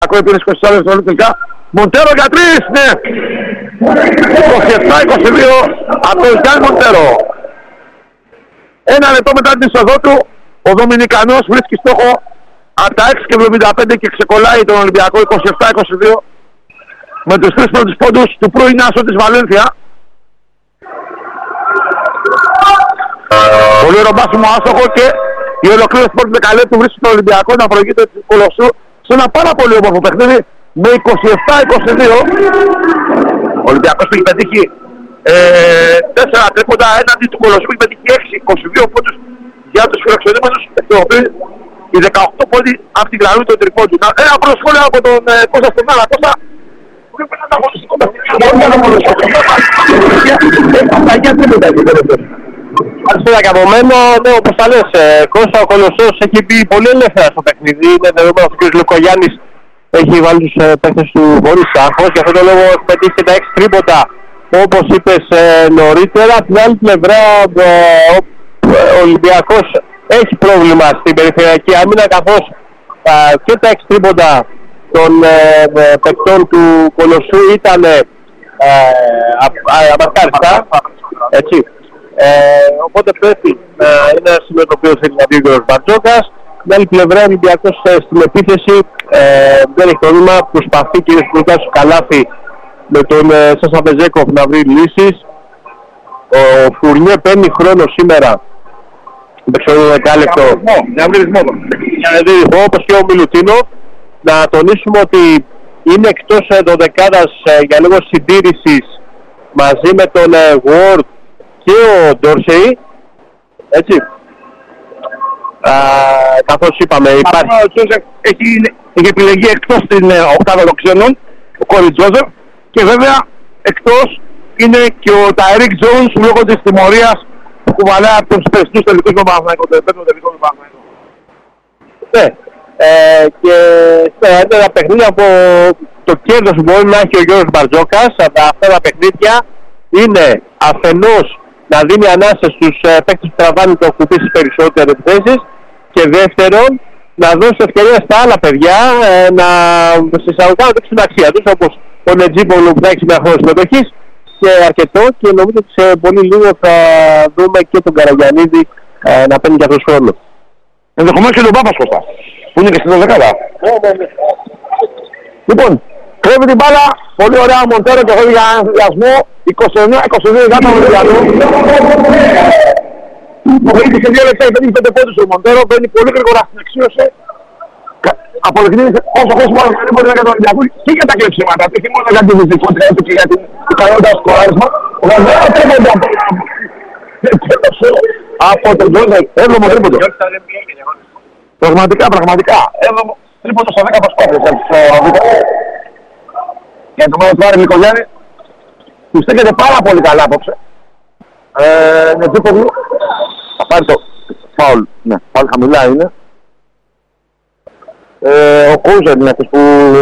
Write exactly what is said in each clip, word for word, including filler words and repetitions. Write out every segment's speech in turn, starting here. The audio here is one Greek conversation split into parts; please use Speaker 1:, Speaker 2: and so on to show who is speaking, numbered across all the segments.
Speaker 1: Ακόμα πήρε είκοσι τέσσερα δευτερόλεπτα τελικά. Μοντέρο για τρεις, ναι! είκοσι επτά είκοσι δύο από τον Γιάννη Μοντέρο. Ένα λεπτό μετά την είσοδό του, ο Δομινικανός βρίσκει στόχο από τα έξι και εβδομήντα πέντε και ξεκολλάει τον Ολυμπιακό είκοσι επτά είκοσι δύο με τους τρεις πρώτους πόντους του πρώην άσο της Βαλένθια. Πολύ ρομπάσιμο άστοχο και η ολοκλήρωση πρώτου δεκαλέπτου βρίσκει τον Ολυμπιακό να προηγείται του Κολοσσού σε ένα πάρα πολύ όμορφο παιχνίδι με είκοσι επτά είκοσι δύο. Ο Ολυμπιακός που έχει πετύχει ε, τέσσερα τρίποντα έναντι του Κολοσσού που έχει πετύχει έξι, είκοσι δύο πόντους για τους φιλοξενούμενους, οι δεκαοκτώ πόντοι από την γραμμή του τριπόντου. Ένα προσχόλιο από τον ε, Κώστα Στενάρα. Κώστα, πρέπει να τα αγωνιστικό παιχνίδι.
Speaker 2: Ευχαριστώ και από μένα, ναι, όπως τα λες, ε, Κώστα, ο Κολοσσός έχει μπει πολύ ελεύθερα στο παιχνίδι. Είναι δεδομένο ότι ο κ. Λουκογιάννης έχει βάλει τους ε, παίκτες του χωρίς άγχος. Γι' αυτό το λόγο έχει πετύχει και τα έξι τρίποτα, όπως είπες ε, νωρίτερα. Από την άλλη πλευρά, ε, ο, ο Ολυμπιακός έχει πρόβλημα στην περιφερειακή άμυνα, καθώς ε, και τα έξι τρίποτα των ε, ε, παικτών του Κολοσσού ήταν ε, αμαρκάριστα, έτσι. Ε, οπότε πρέπει να ε, είναι ένα σημείο το οποίο θέλει να δει ο κ. Μπαρτζόκας. Την άλλη πλευρά ο Ολυμπιακός ε, στην επίθεση ε, δεν έχει πρόβλημα, προσπαθεί κυρίως που στο καλάθι με τον ε, Σάσα Μπεζέκοφ να βρει λύσεις. Ο Φουρνιέ παίρνει χρόνο σήμερα, παίξει δεκάλεπτο
Speaker 1: να βρει ρυθμό,
Speaker 2: όπως και ο Μιλουτίνο. Να τονίσουμε ότι είναι εκτός ε, δωδεκάδας ε, για λόγω συντήρησης μαζί με τον ε, Ward και ο Ντόρσεϊ, έτσι. Α, καθώς είπαμε, υπάρχει...
Speaker 1: Ο Τζόζεφ έχει, έχει επιλεγεί εκτός την ε, οκτάδα των ξένων, ο Κόρι Τζόζεφ, και βέβαια εκτός είναι και ο Ταϊρίκ Τζόουνς λόγω της τιμωρίας που κουβαλάει από τους περιστούς τελικούς με Παναθηναϊκό, το επέτειο τελικό με Παναθηναϊκό.
Speaker 2: Ναι, ε, και είναι ένα παιχνίδι από το κέρδος που μπορεί να έχει ο Γιώργος Μπαρτζόκας από αυτά τα παιχνίδια είναι αφενός να δίνει ανάσα στους ε, παίκτες που τραβάνει το κουμπί στις περισσότερες θέσεις και δεύτερον να δώσει ευκαιρία στα άλλα παιδιά ε, να συσσαγωγικά να δείξουν αξία τους, όπως ο Νετζίπολου που θα έχει μια χρόνο συμμετοχής και αρκετό, και νομίζω ότι σε πολύ λίγο θα δούμε και τον Καραγιαννίδη ε, να παίρνει και αυτός χρόνο.
Speaker 1: Ενδεχομένως και τον Πάπας, Κώστα, που είναι και στην δεκάδα.
Speaker 2: Ναι, ναι, ναι.
Speaker 1: Λοιπόν, κρέβει την μπάλα, πολύ ωραία ο Μοντέρο και χωρί για ενθουσιασμό, είκοσι εννέα είκοσι δύο για τον Ολυμπιακό. Έχει σε δύο λεπτά, έχει πέντε πόντους ο Μοντέρο, μπαίνει πολύ γρήγορα στην εξίωση. Αποδεικνύει όσο χρήσιμο μπορεί να κάνει τον Ολυμπιακό και για τα κλεψίματα, όχι μόνο για την δυσκολία του και για την ικανότητα σκοράρισμα. Από τον Τζόζεφ, έβδομο τρίποντο. Πραγματικά, πραγματικά. Έβδομο τρίποντο στα δέκα προσπάθειες. Για το μέλλον του Άρη Λικογιάννη, που στέκεται πάρα πολύ καλά απόψε. Με Τζίπογλου, θα πάρει το φάουλ, ναι, φάουλ χαμηλά είναι. Ο Κούζερ είναι αυτός που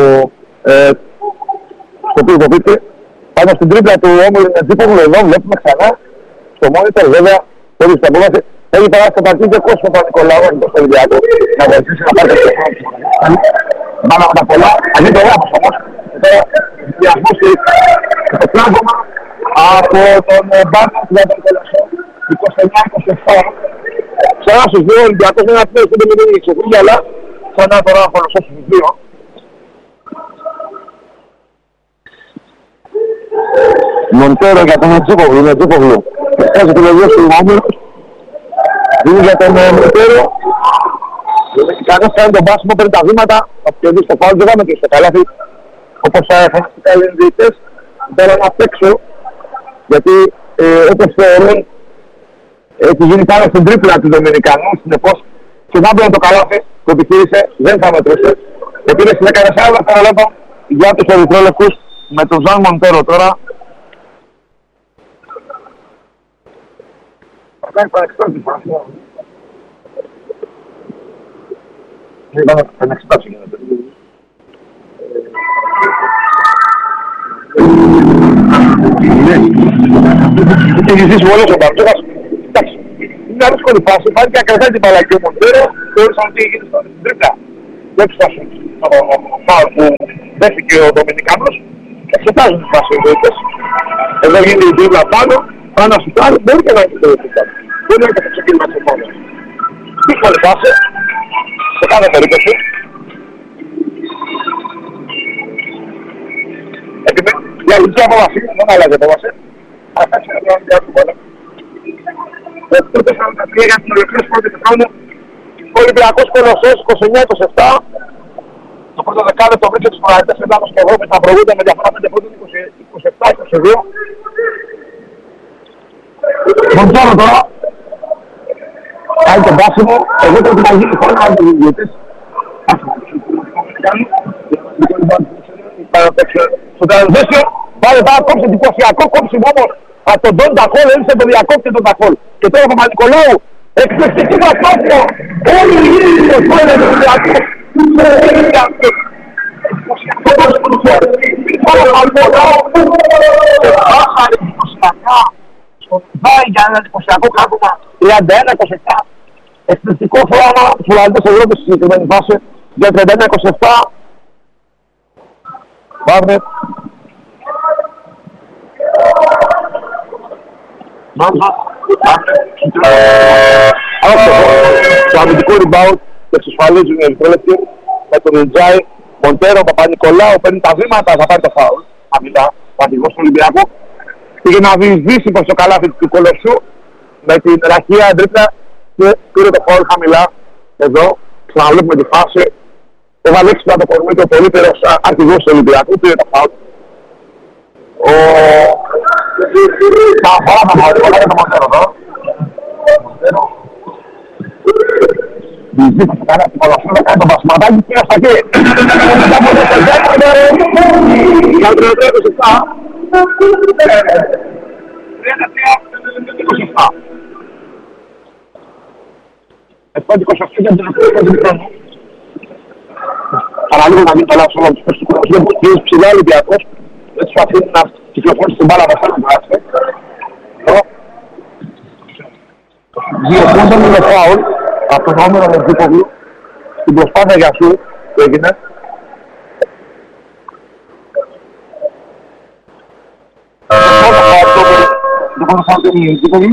Speaker 1: στο οποίο υποπίπτει. Πάνω στην τρίπλα του όμορφου με Τζίπογλου, εδώ βλέπουμε ξανά στο monitor, βέβαια, χωρίς την απόβαση. Έχει περάσει το παρτίδι και κόσμο τον Νικολάου, τον Ολυμπιακό, να βοηθήσει να πάρει το χρόνο. Πάνω από τα πολλά, αντί το λάθος όμως. Τώρα, διασμούς και το πλάγωμα από τον Μπάρνα για τον Κολοσσό, είκοσι εννέα είκοσι επτά. Ξανά στους δύο Ολυμπιακός, ένα πλέον που δεν είναι η ξεφύγια, αλλά ξανά τώρα ο Κολοσσός στους δύο. Μοντέρο για τον Τζίπογλου, είναι Τζίπογλου. Έχει επιλογές του Όμιλος. Είναι για τον Μοντέρο. Κανείς κάνει τον πάσιμο, παίρνει τα βήματα. Θα πιωδεί στο φάουλ, δεν θα μετρήσει στο καλάθι. Όπως φαναστικά οι ενδιαιτές. Θέλω να παίξω. Γιατί ε, όπως θεωρούν έχει γίνει πάνω στην τρίπλα του Δομινικανού. Συνεπώς, συνάμπλον το καλάθι που επιχείρησε, δεν θα μετρήσει. Επειδή έκανε σε άλλα παραλέπω για τους ερυθρόλευκους με τον Ζαν Μοντέρο τώρα. Θα κάνει παρεξτώσεις φάση. Είπαμε την εξετάση γίνεται. Έχει ζήσει πολλές ο Μπαρτζόκας. Εντάξει, είναι μια δύσκολη φάση. Πάει και ακρατάει την παλακή ο Μοντέρο. Θεώρησαν ότι έγινε στην τρίπλα. Δεν τους φάσουν φάουλ που δέχτηκε ο Δομινικάνος και εξετάζουν τις βασιλίτες. Εδώ γίνει η δίπλα πάνω, πάνω να σουτάρει, μπορεί και να έχει το δίπλα. Μπορεί να έχει το ξεκίνημα της επόμενης. Δύσκολη φάση, σε κάθε περίπτωση. Η αλήθεια αποβασή, δεν αλλάζει αποβασή. Αυτά είναι τα πράγματα του πόλεμου. Το τέσσερα τρία για την ολοκλήρωση πρώτη του χρόνου. Ο Ολυμπιακός Κολοσσός είκοσι εννιά είκοσι επτά. Το πρώτο δεκάλεπτο βρήκε τους παραδείτες Ελλάδος και Ευρώπης να προηγούνται με διαφορά πέντε πόντων είκοσι επτά είκοσι δύο. Μοντζόρο τώρα. Κάνει τον πάσιμο. Εγώ πρέπει να γίνει χώρο να είναι διηγητής. Στο τρανζέσιο βάλε πάρα κόψε εντυπωσιακό κόψιμο όμως από τον Τον Ταχόλ, έλυσε τον διακόπτη τον Ταχόλ. Και τώρα ο Παπα-Νικολάου, εκπληκτική προσπάθεια, όλοι οι γύροι του Ευρώπης του Ολυμπιακού. Εντυπωσιακό κόψιμο του Παπα-Νικολάου, πάσα εντυπωσιακά, στον Βάη για ένα εντυπωσιακό κράτημα τριάντα ένα είκοσι επτά. Εκπληκτικό θέαμα του Λαϊκού Ευρώπης στη συγκεκριμένη φάση για τριάντα ένα είκοσι επτά. Βάρνετ. Μάντζα. Το αμυντικό rebound το εξασφαλίζουν οι Ερυθρόλεπτοι με τον Ιτζάι. Μοντέρο, Παπα-Νικολάου παίρνει τα βήματα, θα πάρει το φάουλ. Αμυντά, ο αντιγός του Ολυμπιακού. Πήγε να διεισδύσει προς το καλάθι του Κολοσσού με την ραχεία τρίπλα και πήρε το φάουλ χαμηλά. Εδώ ξαναβλέπουμε τη φάση. Ο Βαλέξης να το κορμί του, ο πολύτερος αρχηγός του Ολυμπιακού, πήρε το φάουλ. Ο... Τα αφορά το φάουλ, το Μοντέρο εδώ. Μοντέρο. Διεισδύσει το κανένα του Κολοσσού, να κάνει το βασματάκι και στα εκεί. Για το τριάντα είκοσι επτά. τριάντα τρία είκοσι επτά. Εφτά είκοσι επτά για την επόμενη. Παραλίγο να μην το λάβει όλα τους παίκτες του Κολοσσού. Δεν μπορεί ψηλά ο Ολυμπιακός. Δεν τους αφήνει να κυκλοφορήσει την μπάλα μέσα να βγάζει. Δύο πόντων είναι φάουλ από τον Όμηρο Μερζίπογλου στην προσπάθεια για σου που έγινε. Το πρώτο φάουλ είναι η Μερζίπογλου.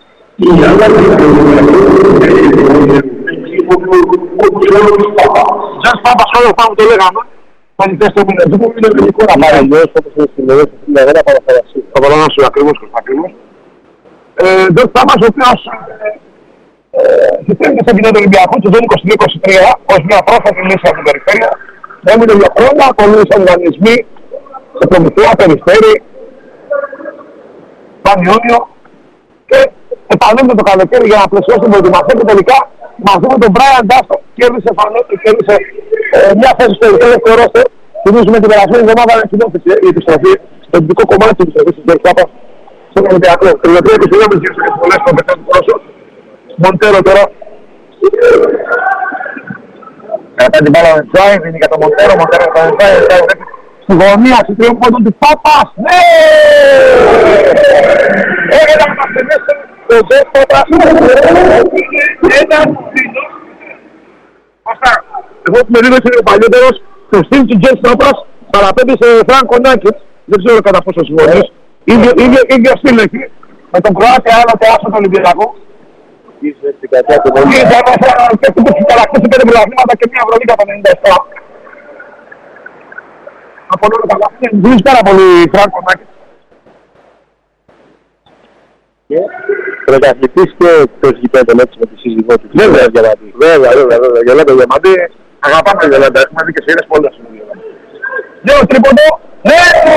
Speaker 1: Τζας Πάπας όλο πάνω το λέγαμε. Πανητές το Μερζίπογλου είναι ελληνικό να πάρει. Αλλιώς όπως είναι στην Ελλάδα, στην Ελλάδα παραφαρασί. Θα βάλω να σου ακριβώς και ακριβώς. Τζας Πάπας ο οποίος συστήνεται σε κοινό του Ολυμπιακού του είκοσι δύο είκοσι τρία ως μια πρόσφατη λύση από την περιφέρεια. Έμεινε δύο χρόνια, ακολούθησαν οργανισμοί σε Προμηθεία, Περιστέρι, Πανιόνιο και επανήλθε το καλοκαίρι για να πλαισιώσει την προετοιμασία και τελικά μαζί με τον Μπράιαν Ντάστο κέρδισε, κέρδισε ε, μια θέση στο ελευθερικό ρόστερ. Θυμίζουμε την περασμένη εβδομάδα να κοινώθησε η επιστροφή στο ειδικό κομμάτι της επιστροφής της Μπερκάπας στον Ολυμπιακό. τριάντα τρία είκοσι δύο με τις πολλές των παιχτών του πρόσωπου. Μοντέρο τώρα. Κατά την μπάλα με Τζάι, δίνει για τον Μοντέρο, Μοντέρο για τον Τζάι, στη γωνία, στη τριών πόντων της Πάπας. Ναι! Έγινε να μας τεμέσαι ο Τζες Πάπας. Ένας τρίτος. Αυτά. Εγώ που με δίδωσε ο παλιότερος, το στυλ του Τζες Πάπας, παραπέμπει σε Φράνκο Νάκης. Δεν ξέρω κατά πόσο συμφωνείς. Ίδιο στυλ έχει. Με τον Κροάτια άλλο το άσο του Ολυμπιακού. Στην καρδιά του Μόλου. Και αυτό που κατακτήσει πέντε πρωταθλήματα και μια Ευρωλίγα το ενενήντα επτά. Από όλο τα λάθη. Δουλείς πάρα πολύ Φράνκο Νάκης.
Speaker 2: Πρωταθλητής και εκτός γηπέδων έτσι με τη σύζυγό του.
Speaker 1: Βέβαια, βέβαια, βέβαια. Γελάτε Γεμαντή. Αγαπάμε τον Γελάτε. Έχουμε δει και σειρές πολλές. Δύο τρίποντο. Ναι!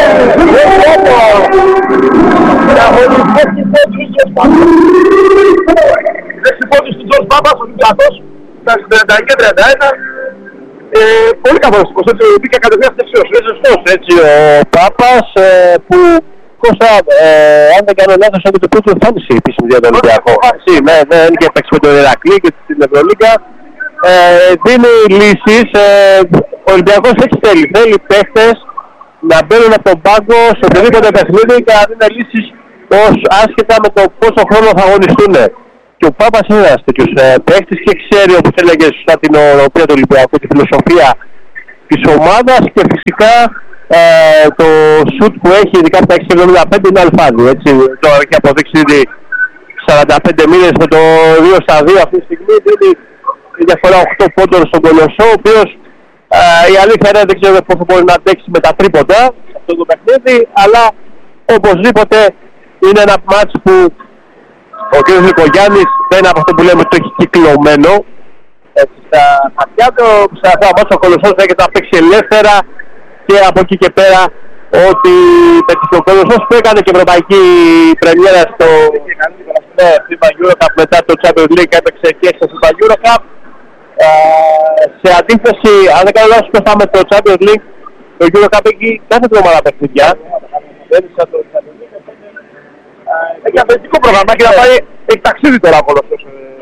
Speaker 1: Δέξι πόντους του Τζος Πάπας, ο Ολυμπιακός, τριάντα εννιά τριάντα ένα. Πολύ καθοριστικός, έτσι, μπήκε κατευθείαν στην εξίωση.
Speaker 2: Είναι σωστός, έτσι, ο Πάπας που Κώστα, αν δεν κάνω λάθος, είναι το πρώτο εμφάνιση επίσημη για τον Ολυμπιακό. Δεν είχε παίξει με τον Ηρακλή και την Ευρωλίγα. Δίνει λύσεις, ο Ολυμπιακός έτσι θέλει, θέλει παίχτες να μπαίνουν από τον πάγκο σε οποιοδήποτε παιχνίδι και να δίνουν λύσεις άσχετα με το πόσο χρόνο θα αγωνιστούν. Και ο Πάπας είναι ένας τέτοιος παίχτης και ξέρει, όπως έλεγε σωστά, την οροπία του Ολυμπιακού, τη φιλοσοφία της ομάδας και φυσικά ε, το σουτ που έχει ειδικά στα έξι εβδομήντα πέντε είναι αλφάδι, έτσι. Το έχει αποδείξει ήδη σαράντα πέντε μήνες με το δύο στα δύο αυτή τη στιγμή, δίνει διαφορά οκτώ πόντων στον Κολοσσό, ο οποίος ε, η αλήθεια είναι δεν ξέρω πόσο μπορεί να αντέξει με τα τρίποτα σε αυτό το παιχνίδι, αλλά οπωσδήποτε είναι ένα μάτς που ο κ. Νικογιάννης δεν είναι από αυτό που λέμε το έχει κυκλωμένο. Έτσι, στα χαρτιά του, σε αυτό το μάτς ο Κολοσσός έχει να παίξει ελεύθερα και από εκεί και πέρα ότι ο Κολοσσός που έκανε και ευρωπαϊκή πρεμιέρα στο FIFA EuroCup μετά το Champions League έπαιξε και στο FIFA EuroCup. Ε, σε αντίθεση, αν δεν κάνω λάθος με το Champions League, το EuroCup έχει κάθε εβδομάδα παιχνίδια. Δεν είναι σαν το Champions League. Έχει αθλητικό πρόγραμμα και να πάει, έχει ταξίδι τώρα ο Κολοσσός.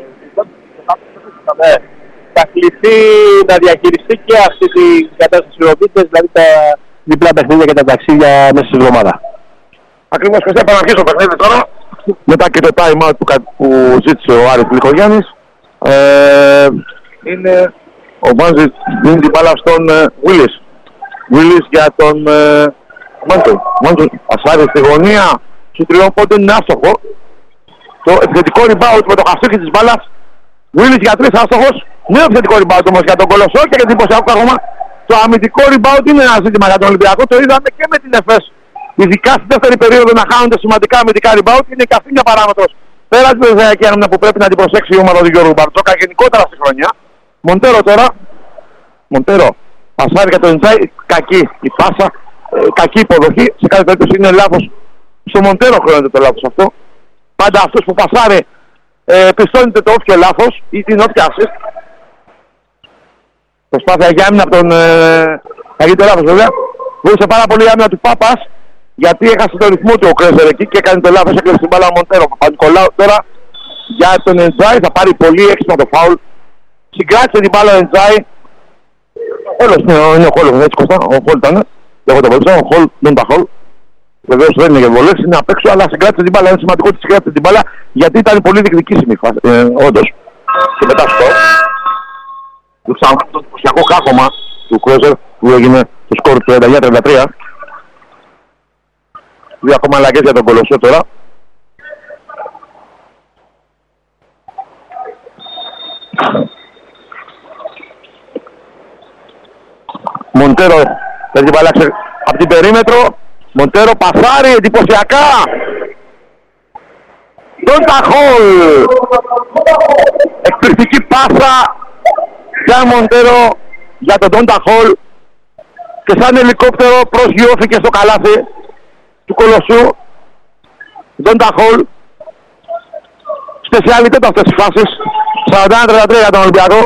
Speaker 2: Ναι. Θα κληθεί να διαχειριστεί και αυτή την κατάσταση ροδίτες, δηλαδή τα διπλά παιχνίδια και τα ταξίδια μέσα στη εβδομάδα.
Speaker 1: Ακριβώς, Κωστή, θα αρχίσει το παιχνίδι τώρα. Μετά και το time out που, που ζήτησε ο Άρης Νικογιάννης. Ε, είναι ο Βάνζης δίνει την μπάλα στον Βίλις. Uh, Βίλις για τον Μάντο. Uh, Μάντο ασφάλει στη γωνία. Σου τριών πόντων είναι άστοχο. Το επιθετικό rebound με το χαστούκι της μπάλας. Βίλις για τρεις άστοχος. Νέο επιθετικό rebound όμως για τον Κολοσσό και για την εντυπωσιακό ακόμα. Το αμυντικό rebound είναι ένα ζήτημα για τον Ολυμπιακό. Το είδαμε και με την ΕΦΕΣ. Ειδικά στη δεύτερη περίοδο να χάνονται σημαντικά αμυντικά rebound. Είναι και αυτή μια παράμετρος. Πέρα την περιφερειακή άμυνα που πρέπει να την προσέξει η ομάδα του Γιώργου Μπαρτζόκα γενικότερα στη χρονιά. Μοντέρο τώρα. Μοντέρο. Πασάρει για τον Εντζάι. Κακή η πάσα. Ε, κακή υποδοχή. Σε κάθε περίπτωση είναι λάθος. Στο Μοντέρο χρειάζεται το λάθος αυτό. Πάντα αυτός που πασάρει ε, πιστώνεται το όποιο λάθος ή την όποια assist. Προσπάθεια για άμυνα από τον... Ε, θα γίνει το λάθος βέβαια. Βοήθησε πάρα πολύ η άμυνα του Πάπας. Γιατί έχασε το ρυθμό του ο Κρέζερ εκεί και έκανε το λάθος, έκλεισε την μπάλα ο Μοντέρο. Παπα-Νικολάου τώρα για τον Εντζάι θα πάρει πολύ έξυπνα το φάουλ. Συγκράτησε την μπάλα ο Εντζάι. Όλος είναι ο Χόλ, έτσι Κωστά, ο Χόλ ήταν. Εγώ το βοήθησα, ο Χόλ δεν τα Χόλ. Βεβαίως δεν είναι για βολές, είναι απ' έξω, αλλά συγκράτησε την μπάλα. Είναι σημαντικό ότι συγκράτησε την μπάλα γιατί ήταν πολύ διεκδικήσιμη η φάση, ε, όντως. Και μετά στο το ξανακάνω το εντυπωσιακό κάκωμα του Κρέζερ που έγινε το σκορ του τριάντα εννιά τριάντα τρία. Δύο ακόμα αλλαγές για τον Κολοσσό τώρα. Μοντέρο θα την παλάξει από την περίμετρο. Μοντέρο πασάρει εντυπωσιακά. Ντόντα Χολ. Εκπληκτική πάσα για Μοντέρο για τον Ντόντα Χολ. Και σαν ελικόπτερο προσγειώθηκε στο καλάθι του Κολοσσού. Ντόντα Χολ. Σπεσιαλιτέτα αυτές τις φάσεις. σαράντα ένα τριάντα τρία για τον Ολυμπιακό.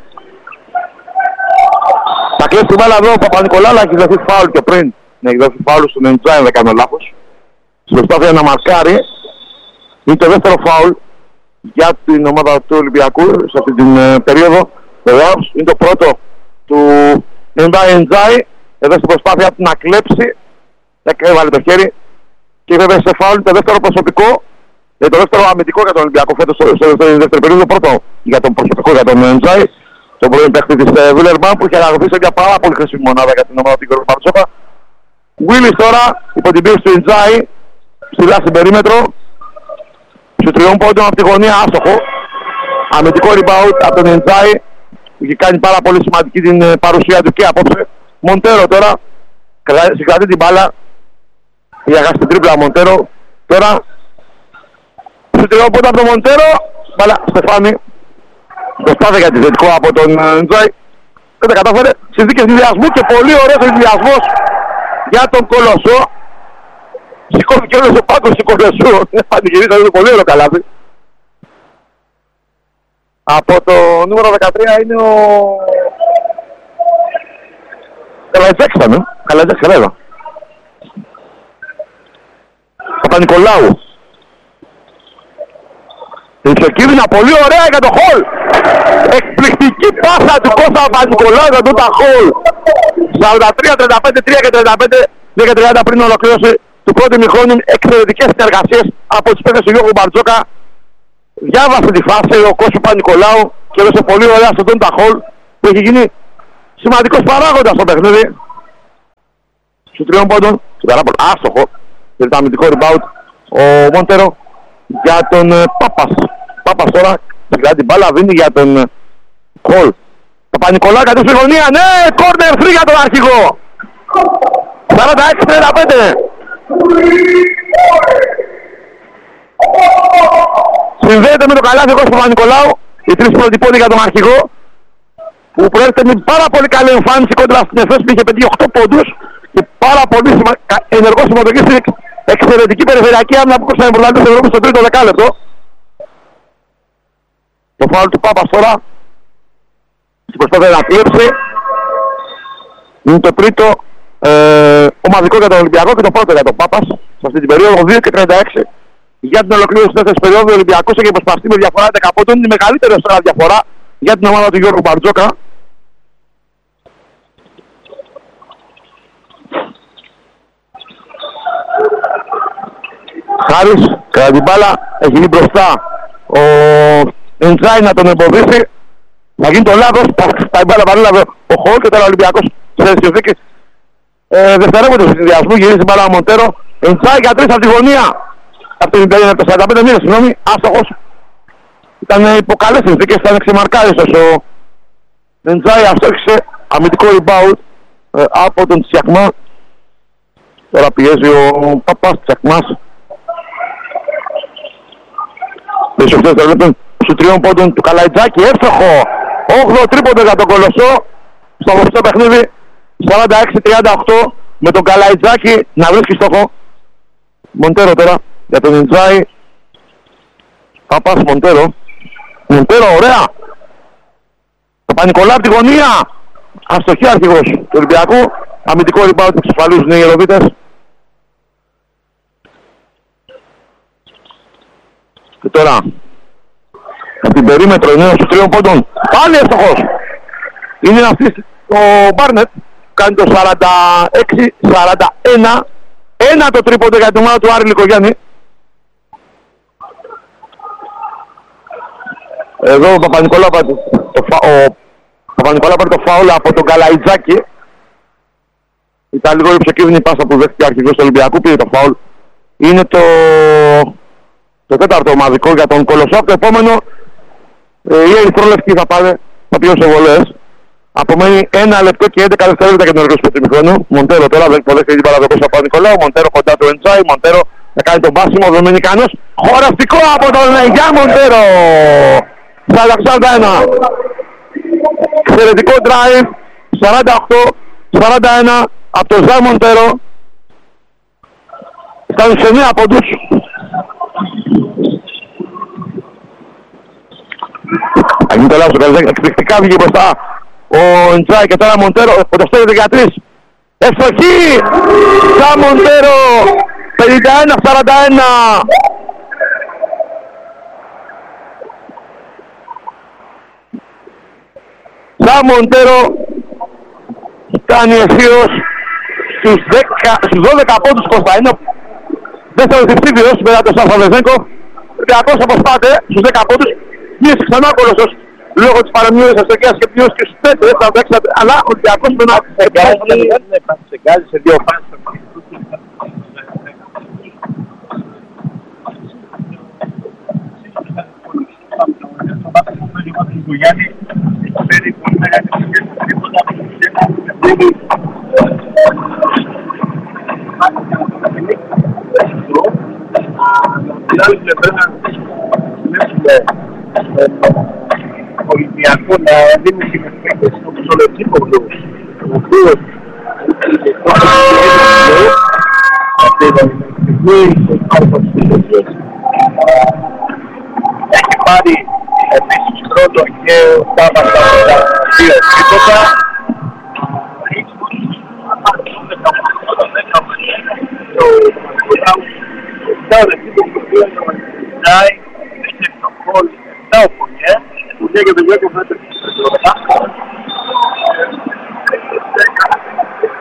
Speaker 1: Θα κλείσει την μπάλα εδώ ο Παπα-Νικολάου, αλλά έχει δοθεί φάουλ και πριν. Ναι, έχει δοθεί φάουλ στον Εντζάι, αν δεν κάνω λάθος. Στην προσπάθεια να μαρκάρει. Είναι το δεύτερο φάουλ για την ομάδα του Ολυμπιακού σε αυτή την uh, περίοδο. Βεβαίως, είναι το πρώτο του Εντζάι. Εδώ στην προσπάθεια του να κλέψει. Έβαλε το χέρι. Και βέβαια σε φάουλ το δεύτερο προσωπικό. Ε, το δεύτερο αμυντικό για τον Ολυμπιακό φέτος στη δεύτερη περίοδο. Πρώτο για τον προσωπικό για τον Εντζάι. Τον πρώην παίχτη της Βίλερμαν που είχε αναγνωθεί σε μια πάρα πολύ χρήσιμη μονάδα για την ομάδα του Γιώργου Μπαρτζόκα. Βίλις τώρα υπό την πίεση του Εντζάι ψηλά στην περίμετρο. Σου τριών πόντων από τη γωνία άστοχο. Αμυντικό rebound από τον Εντζάι που έχει κάνει πάρα πολύ σημαντική την παρουσία του και απόψε. Μοντέρο τώρα συγκρατεί την μπάλα. Για χάσει την τρίπλα Μοντέρο. Τώρα σου τριών πόντων από τον Μοντέρο. Μπάλα Στεφάνη. Προσπάθεια για τη θετικό από τον Εντζάι. Δεν τα κατάφερε. Συνθήκες συνδυασμού και πολύ ωραίος συνδυασμός για τον Κολοσσό. Σηκώθηκε όλος ο πάγκος του Κολοσσού. Πανηγυρίσαμε πολύ ωραίο καλάθι. Από το νούμερο δεκατρία είναι ο... Καλατζέξ ήταν, ε. Καλατζέξ, βέβαια. Παπα-Νικολάου. Ισοκίνδυνα πολύ ωραία για το Χολ. Εκπληκτική πάσα του Κώστα Παπα-Νικολάου για τον Χολ. σαράντα τρία τριάντα πέντε, τρία και τριάντα πέντε, δύο και τριάντα πριν ολοκλήρωση του πρώτου ημιχρόνου. Εξαιρετικές συνεργασίες από τους παίκτες του Γιώργου Μπαρτζόκα. Διάβασε τη φάση ο Κώστας Παπα-Νικολάου και έδωσε πολύ ωραία στον Ντόντα Χολ που έχει γίνει σημαντικός παράγοντας στο παιχνίδι. Σου τριών πόντων, άστοχο, θέλει το αμυντικό rebound ο Μοντέρο για τον ε, Πάπας. Πάπας τώρα συγκρατεί την μπάλα, δίνει για τον ε, Κολ. Παπα-Νικολάου κατ' στη γωνία, ναι, corner three για τον αρχηγό. σαράντα έξι τριάντα πέντε. Συνδέεται με το καλάθι του Παπα-Νικολάου, οι τρεις πρώτοι πόντοι για τον αρχηγό, που προέρχεται με πάρα πολύ καλή εμφάνιση κόντρα στην Εφές που είχε πετύχει οκτώ πόντους και πάρα πολύ σημα... ενεργό συμμετοχή στην εξαιρετική περιφερειακή άμυνα που κόψανε πρωταθλητές της Ευρώπης στο τρίτο δεκάλεπτο. Το φάουλ του Πάπας τώρα στην προσπάθεια να κλέψει είναι το τρίτο ε, ομαδικό για τον Ολυμπιακό και το πρώτο για τον Πάπας σε αυτή την περίοδο. Δύο και τριάντα έξι για την ολοκλήρωση της δεύτερης περίοδου. Ο Ολυμπιακός έχει προσπαθήσει με διαφορά δέκα πόντων, είναι η μεγαλύτερη ως τώρα διαφορά για την ομάδα του Γιώργου Μπαρτζόκα. Χάρης, κατά την μπάλα, έχει γίνει μπροστά ο Εντζάι να τον εμποδίσει. Θα γίνει το λάθος, τα μπάλα παρέλαβε ο Χολ και τώρα ο Ολυμπιακός σε συνθήκες ε, δευτερεύοντος του συνδυασμού. Γυρίζει την μπάλα ο Μοντέρο. Εντζάι για τρεις από τη γωνία. Από την σαράντα πέντε μήνες, συγγνώμη, άστοχος. Ήταν υπό καλές συνθήκες, ήταν ξεμαρκάριστος ο Εντζάι, αστόχησε αμυντικό rebound ε, από τον Τσιακμά. Τώρα πιέζει ο Παπάς Τσιακμάς. Πίσω αυτός δευτερόλεπτον σου τριών πόντων του Καλαϊτζάκη, εύστοχο! όγδοο τρίποντο για τον Κολοσσό στο αποφυστό παιχνίδι, σαράντα έξι τριάντα οκτώ με τον Καλαϊτζάκη να βρίσκει στόχο. Μοντέρο τώρα για τον Εντζάι. Παπάς Μοντέρο. Μοντέρο, ωραία! Παπα-Νικολάου από τη γωνία! Αστοχή αρχηγός του Ολυμπιακού. Αμυντικό rebound που εξασφαλίζουν οι Ιεροβίτες. Και τώρα από την περίμετρο είναι στους τριών πόντων. Πάλι εύστοχος! Είναι αυτής ο Μπάρνετ. Κάνει το σαράντα έξι σαράντα ένα. Ένα το τρίποντο για την ομάδα του Άρη Λικογιάννη. Εδώ ο Παπα-Νικολάου πάρει το, φα... το φάουλ από τον Καλαϊτζάκη. Ήταν λίγο υψοκίνδυνη πάσα που δέχτηκε ο αρχηγός του Ολυμπιακού, πήρε το φάουλ. Είναι το, το τέταρτο ομαδικό για τον Κολοσσό. Το επόμενο ε, οι ερυθρόλευκοι θα πάνε, θα πιούν σε βολές. Απομένει ένα λεπτό και έντεκα δευτερόλεπτα για τον εργός του ημιχρόνου. Μοντέρο τώρα δεν υποδέχεται την παραδοχή από τον Νικολάου. Μοντέρο κοντά του Εντζάι. Μοντέρο θα κάνει τον πάσιμο. Δομινικανός. Χοραστικό από τον Αγιά Μοντέρο. σαράντα ένα. Εξαιρετικό drive. σαράντα οκτώ σαράντα ένα από τον Ζα Μοντέρο. Φτάνει σε εννέα πόντους. Αγίνει το λάθος. Εκπληκτικά βγήκε μπροστά ο Εντζάι και τώρα Μοντέρο, κοντοστεύεται για τρεις. Ευστοχή! Ζα Μοντέρο, πενήντα ένα σαράντα ένα. Ζα Μοντέρο κάνει ευθείως στους, στους δώδεκα πόντους Κωνσταντίνο. Δεύτερος διψήφιος μετά τον Σάφα Βεζέγκο. Ολυμπιακός αποστάται στους δέκα πόντους. Πίεσε ξανά ο Κολοσσός λόγω της παραμείωσης αστοχίας και πίεσε και στους πέντε, αλλά ο Ολυμπιακός πρέπει να εγκάζει σε δύο φάσεις. Ολυμπιακό να δίνει συμμετοχές στο Μισολετζίκογλου, ο οποίος έχει πάρει επίσης πρώτο και ο Τάβας τα δύο τρίποτα. Που λέγεται Γιώργο Φέτερ.